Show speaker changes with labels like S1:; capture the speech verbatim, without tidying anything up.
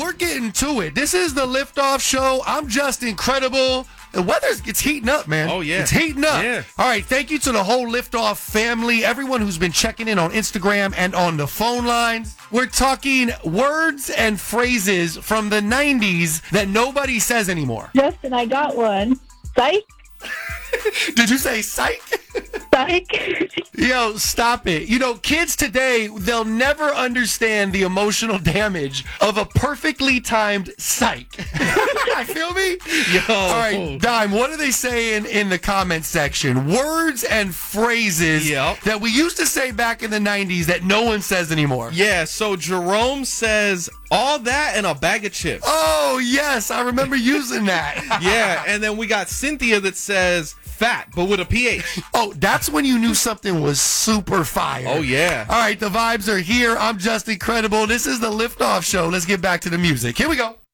S1: we're getting to it. This is the Liftoff Show. I'm just incredible. The weather's it's heating up, man.
S2: Oh, yeah.
S1: It's heating up.
S2: Yeah.
S1: All right, thank you to the whole Liftoff family, everyone who's been checking in on Instagram and on the phone lines. We're talking words and phrases from the nineties that nobody says anymore.
S3: Justin, I got one. Psych.
S1: Did you say psych?
S3: Psych.
S1: Yo, stop it. You know, kids today, they'll never understand the emotional damage of a perfectly timed psych. I feel me?
S2: Yo.
S1: All right, Dime, what are they saying in the comment section? Words and phrases
S2: Yep.
S1: that we used to say back in the nineties that no one says anymore.
S2: Yeah, so Jerome says, all that and a bag of chips.
S1: Oh, yes, I remember using that.
S2: Yeah, and then we got Cynthia that says fat, but with a P H.
S1: Oh, that's when you knew something was super fire.
S2: Oh, yeah.
S1: All right, the vibes are here. I'm just incredible. This is the Liftoff Show. Let's get back to the music. Here we go.